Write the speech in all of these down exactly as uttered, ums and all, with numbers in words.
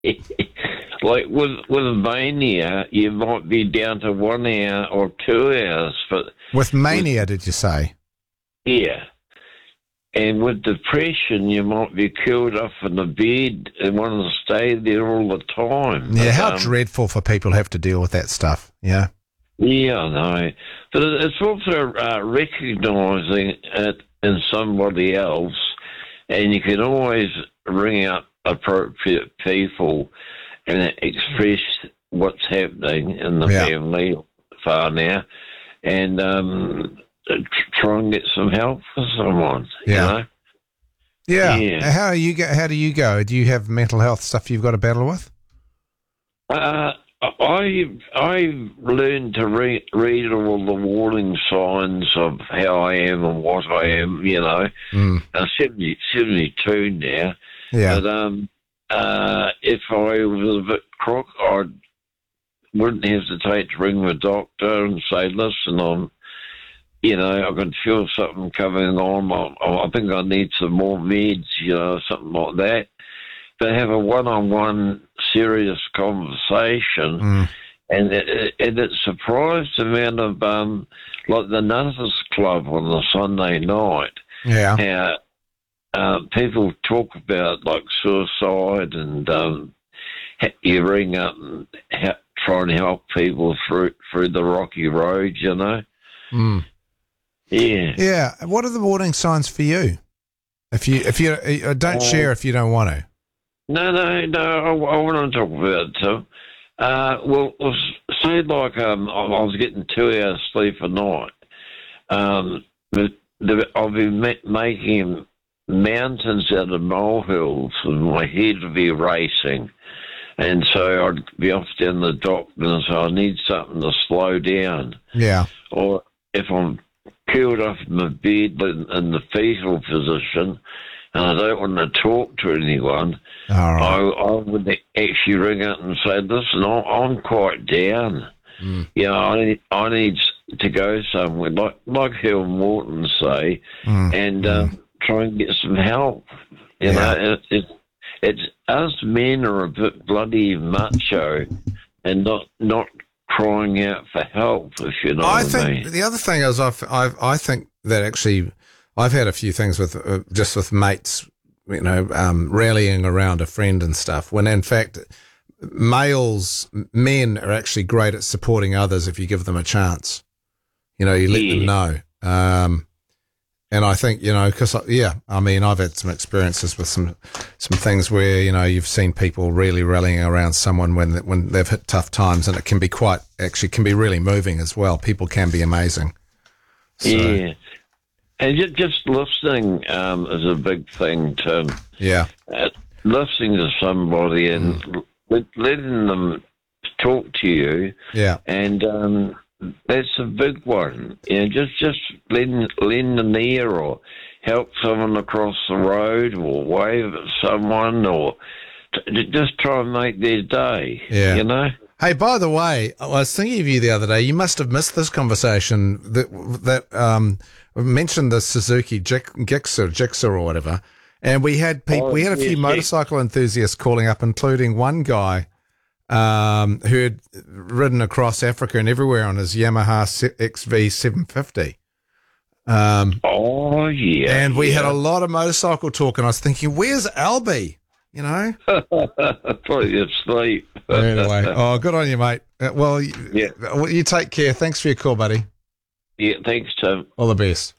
Like with with mania, you might be down to one hour or two hours. But With mania, did you say? yeah, and with depression, you might be curled up in the bed and want to stay there all the time. Yeah, But, how um, dreadful for people who have to deal with that stuff. Yeah. Yeah, I know. But it- it's also uh, recognising it in somebody else, and you can always ring up appropriate people and express what's happening in the Yeah. family far now, and um, tr- try and get some help for someone. Yeah. You know? Yeah. Yeah. How are you go? How do you go? Do you have mental health stuff you've got to battle with? Uh, I I learned to re- read all the warning signs of how I am and what I am. You know, Mm. I'm seventy, seventy-two now. Yeah. But um, uh, if I was a bit crook, I wouldn't hesitate to ring the doctor and say, "Listen, I'm, you know, I can feel something coming on. I, I think I need some more meds, you know, something like that." But have a one-on-one serious conversation, Mm. and it, and it surprised the amount of um, like the Nutters Club on the Sunday night. Yeah. How uh, people talk about like suicide, and um, ha- you ring up and ha- try and help people through through the rocky road, you know. Mm. Yeah. Yeah. What are the warning signs for you? If you if you uh, don't Uh, share if you don't want to. No, no, no. I, I want to talk about it too. Uh, well, well, s- say like um, I, I was getting two hours sleep a night. Um, but the, I'll be ma- making mountains out of molehills, and my head would be racing. And so I'd be off down the doctor, and so I need something to slow down. Yeah. Or if I'm curled up in my bed in, in the fetal position, and I don't want to talk to anyone, All I, right. I would actually ring up and say, "Listen, I'm, I'm quite down. Mm. You know, I need, I need to go somewhere, like like Hal Morton say, Mm. and um, try and get some help." You Yeah. know, it, it, it's us men are a bit bloody macho, and not not crying out for help. If you know I what I think mean. the other thing is I've, I've I think that actually I've had a few things with uh, just with mates, you know, um, rallying around a friend and stuff. When in fact, males, men are actually great at supporting others if you give them a chance. You know, you let them know. Um, and I think, you know, because, yeah, I mean, I've had some experiences with some some things where, you know, you've seen people really rallying around someone when when they've hit tough times, and it can be quite, actually can be really moving as well. People can be amazing. So, Yeah. And ju- just listening um, is a big thing too. yeah. Uh, listening to somebody and Mm. let, letting them talk to you, Yeah. and um, that's a big one. You know, just just lend lend an ear, or help someone across the road, or wave at someone, or t- just try and make their day. Yeah. You know. Hey, by the way, I was thinking of you the other day. You must have missed this conversation that that um, mentioned the Suzuki Gix- Gixxer, Gixxer or whatever, and we had people. Oh, we had a yes, few yes. motorcycle enthusiasts calling up, including one guy um, who had ridden across Africa and everywhere on his Yamaha X V seven fifty. Um, Oh yeah. and we had a yeah. lot of motorcycle talk, and I was thinking, where's Albie? You know. Probably asleep. Anyway, oh, good on you, mate. Uh, well, you, Yeah. well, you take care. Thanks for your call, buddy. Yeah. Thanks, Tim. All the best.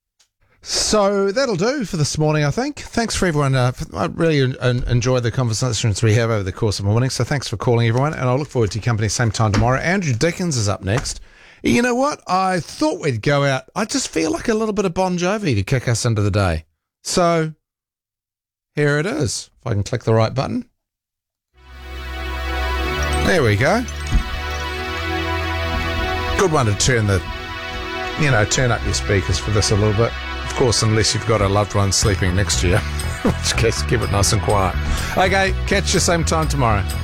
So that'll do for this morning, I think. Thanks for everyone. Uh, I really en- enjoyed the conversations we have over the course of the morning. So thanks for calling, everyone. And I look forward to your company same time tomorrow. Andrew Dickens is up next. You know what? I thought we'd go out. I just feel like a little bit of Bon Jovi to kick us into the day. So here it is. If I can click the right button. There we go. Good one to turn the, you know, turn up your speakers for this a little bit. Of course, unless you've got a loved one sleeping next to you, in which case keep it nice and quiet. Okay, catch you same time tomorrow.